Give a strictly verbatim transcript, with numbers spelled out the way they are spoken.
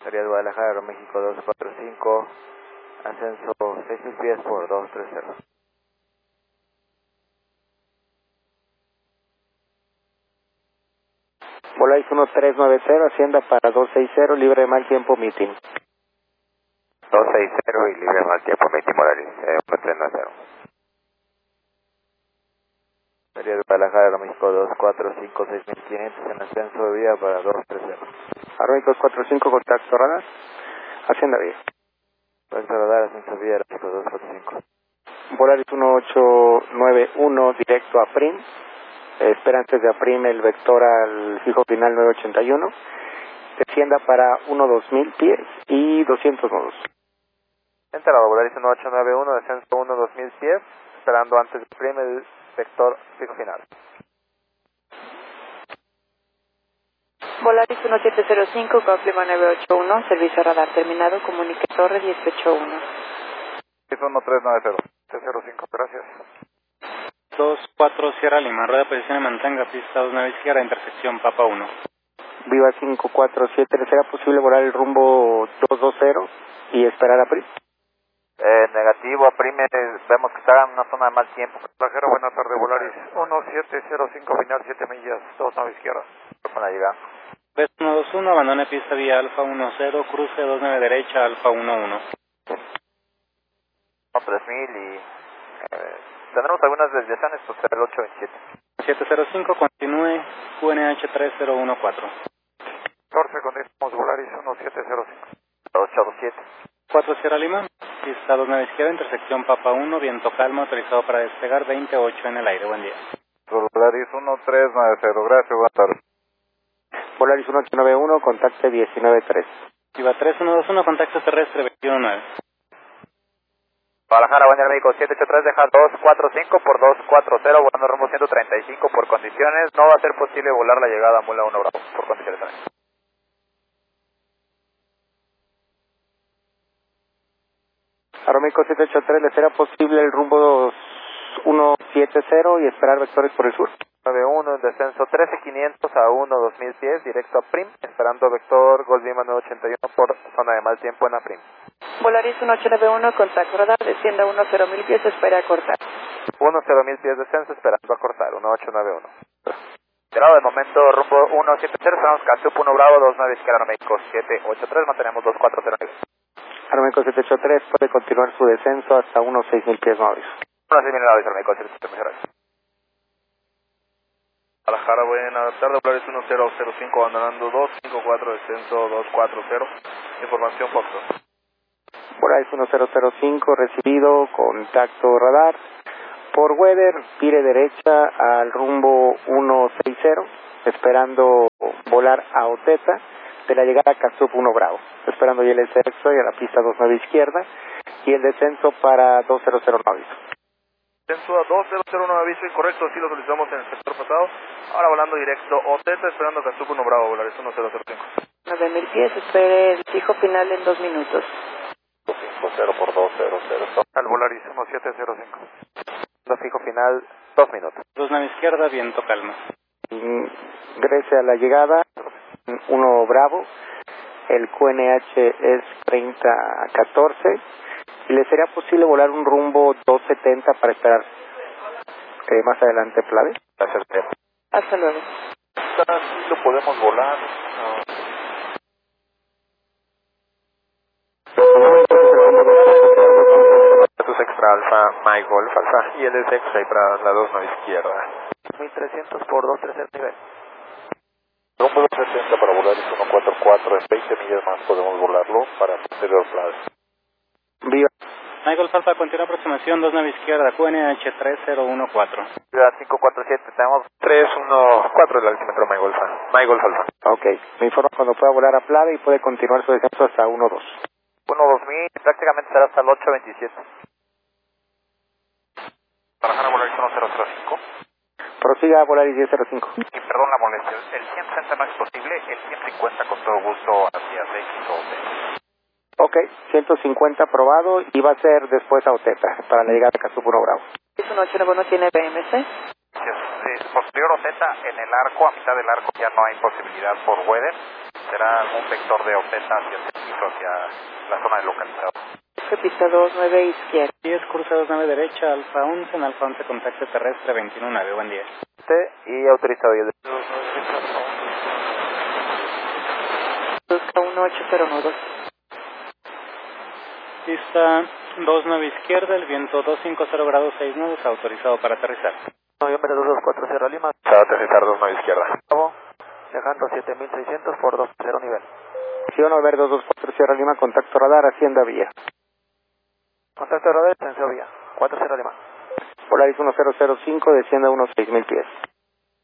Sería Guadalajara, México dos cuatro cinco, ascenso seis mil pies por dos tres cero. Volaris uno tres nueve cero, Hacienda para dos seis cero, libre de mal tiempo, meeting. dos seis cero y libre de mal tiempo, meeting Volaris, eh, uno tres nueve cero. Sería Guadalajara, México dos cuatro cinco, seis mil quinientos en ascenso de vía para dos tres cero. Arroyo dos cuatro cinco, contacto radar, Hacienda vía. Contacto radar, ascenso de vía, México dos cuatro cinco. Volaris uno ocho nueve uno, directo a Prim. Eh, espera antes de Aprim el vector al fijo final nueve ochenta y uno. Descienda para uno dos mil pies y doscientos nodos. Enterado, Volaris uno ocho nueve uno, descenso uno dos mil pies, esperando antes de Aprim el vector fijo final. Volaris uno siete cero cinco, Coplima nueve ocho uno, servicio radar terminado, comunica torre dieciocho uno. uno tres nueve cero, cero cinco, gracias. dos cuatro Sierra Lima, rueda de posición y mantenga, pista dos nueve izquierda, intersección Papa uno. Viva cinco cuatro siete, ¿le será posible volar el rumbo dos dos cero y esperar a Prim? Eh, negativo, a Prime, vemos que está en una zona de mal tiempo. Pasajero, buenas tardes, Volaris uno siete cero cinco, final siete millas, dos nueve izquierda. Con la llegada. West uno dos uno, abandone pista vía Alfa uno cero, cruce dos nueve derecha, Alfa uno uno. tres mil y eh, tendremos algunas desviaciones, pues será el ocho veintisiete. siete cero cinco, continúe, Q N H tres cero uno cuatro. catorce, continuamos Volaris uno siete cero cinco. dos ocho siete. cuatro Sierra Lima, pista dos nueve izquierda, intersección Papa uno, viento calma, autorizado para despegar, veintiocho en el aire, buen día. Volaris uno tres nueve cero, gracias, buenas tardes. Volaris uno ocho nueve uno, contacte diecinueve tres. Viva tres uno dos uno, contacto terrestre veintiuno nueve. Guadalajara, Bañar México siete ocho tres, deja dos cuatro cinco por dos cuatro cero, volando rumbo ciento treinta y cinco por condiciones. No va a ser posible volar la llegada a Mula uno Bravo, por condiciones también. Aeroméxico siete ocho tres, ¿le será posible el rumbo uno siete cero y esperar vectores por el sur? nueve uno, en descenso trece quinientos a uno dos mil pies, directo a Prim, esperando vector Gol Lima nueve ochenta y uno por zona de mal tiempo en Aprim. Volaris uno ocho nueve uno, contacto radar, descienda uno cero mil pies, espera a cortar. uno cero mil pies descenso, esperando a cortar, uno ocho nueve uno. Llegado de momento, rumbo uno siete cero, esperamos Casup uno Bravo, dos nueve izquierda, México siete ocho tres, mantenemos dos cuatro cero. Aeroméxico siete ocho tres puede continuar su descenso hasta unos seis mil pies novios. uno seis mil novios, México siete ocho tres. Guadalajara, buenas tardes, Volaris uno cero cero cinco, abandonando dos cinco cuatro, descenso dos cuatro cero, información Foxtrot. Volaris uno cero cero cinco, recibido, contacto radar. Por weather, pire derecha al rumbo uno seis cero, esperando volar a Oteta, de la llegada a Casup uno Bravo, esperando ya el exceso y a la pista dos nueve izquierda, y el descenso para dos cero cero no aviso. Descenso a dos cero cero, no aviso incorrecto, así lo solicitamos en el sector pasado. Ahora volando directo Oteta, esperando Casup uno Bravo, Volaris uno cero cero cinco. nueve mil pies, espere el fijo final en dos minutos. cinco cero por dos cero cero. Al Volaris uno siete cero cinco. Fijo final, dos minutos. dos nueve izquierda, viento calma. Ingrese a la llegada, uno Bravo, el Q N H es treinta catorce, y le sería posible volar un rumbo dos setenta para esperar eh, más adelante Plave. Gracias, Pedro. Hasta luego. Sí lo podemos volar. No. Jesús extra alfa, My Golf alfa, y el es extra para la dos nueve izquierda. mil trescientos por dos trece nivel. Rumbo dos setenta para volar es uno cuatro cuatro, en veinte millas más podemos volarlo para posterior Plave. Viva. Michael Alfa, continúa aproximación dos nueve izquierda, Q N H tres cero uno cuatro. Ciudad cinco cuatro siete, tenemos tres uno cuatro el altímetro My Golf, My Golf alfa. Ok, me informa cuando pueda volar a Plave y puede continuar su descenso hasta uno dos. uno dos mil, prácticamente será hasta el ocho veintisiete. Guadalajara, Volaris uno cero cero cinco. Prosiga a Volaris diez cero cinco. Y perdón la molestia, el cien sesenta no es posible, el cien cincuenta con todo gusto hacia seis doce. Ok, ciento cincuenta aprobado y va a ser después a Oteta para la llegada de Casup uno Bravo. uno ocho nueve uno tiene B M C. Es, es posterior Oteta en el arco, a mitad del arco ya no hay posibilidad por weather. será algún vector de octeta hacia el centro, hacia la zona de localizado. Pista dos nueve izquierda. diez, cursa dos nueve derecha, Alfa once, en Alfa once, contacto terrestre veintiuno nueve, buen día. Sí, y autorizado ya. Busca uno ocho cero nueve. Pista dos nueve izquierda, el viento dos cincuenta grados seis nudos, autorizado para aterrizar. Noviembre dos dos cuatro Sierra Lima. Para aterrizar dos nueve izquierda. Bravo, dejando siete mil seiscientos por dos cero nivel. Sion Nover dos dos cuatro Sierra Lima, contacto radar, Hacienda Vía. Contacto radar, Ascenso Vía, cuatro Sierra Lima. Polaris uno cero cero cinco, descienda unos seis mil pies.